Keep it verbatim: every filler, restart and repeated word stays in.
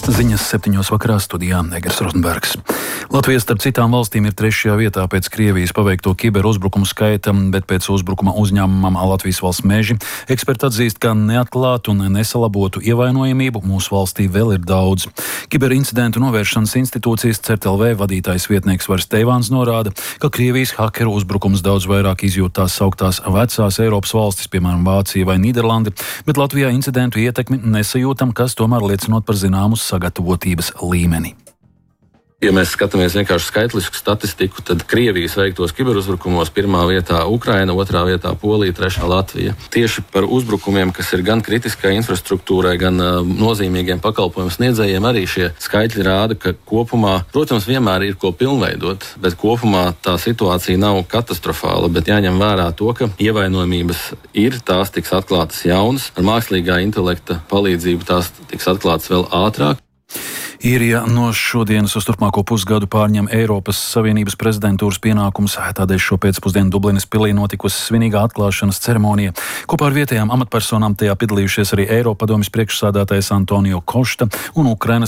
Ziņas septiņos vakarā studijā Negers Rozenbergs. Latvija starp citām valstīm ir trešajā vietā pēc Krievijas paveikto kiberuzbrukumu skaita, bet pēc uzbrukuma uzņēmumam Latvijas valsts meži eksperti atzīst, ka neatklātu un nesalabotu ievainojamību mūsu valstī vēl ir daudz. Kiberincidentu novēršanas institūcijas C E R T L V vadītājs vietnieks Varis Teivāns norāda, ka Krievijas hakeru uzbrukums daudz vairāk izjūt tās sauktās vecās Eiropas valstis, piemēram Vācija vai Nīderlandi, bet Latvijā incidentu ietekmi nesajūtam, kas tomēr liecinot par zināmu sagatavotības līmeni. Ja mēs skatāmies vienkārši skaitlisku statistiku, tad Krievijas veiktos kiberuzbrukumos pirmā vietā Ukraina, otrā vietā Polija, trešā Latvija. Tieši par uzbrukumiem, kas ir gan kritiskai infrastruktūrai, gan uh, nozīmīgiem pakalpojumu sniedzējiem, arī šie skaitļi rāda, ka kopumā, protams, vienmēr ir ko pilnveidot, bet kopumā tā situācija nav katastrofāla, bet jāņem vērā to, ka ievainojamības ir, tās tiks atklātas jaunas, ar mākslīgā intelekta palīdzību tās tiks atklātas vēl ātrāk. Īrija no šodienas uz turpmāko pusgadu pārņem Eiropas Savienības prezidentūras pienākumus, tādēļ šo pēcpusdienu Dublinas pilī notikusi svinīgā atklāšanas ceremonija. Kopā ar vietējām amatpersonām tajā piedalījušies arī Eiropadomes priekšsādātājs Antonio Košta un Ukrainas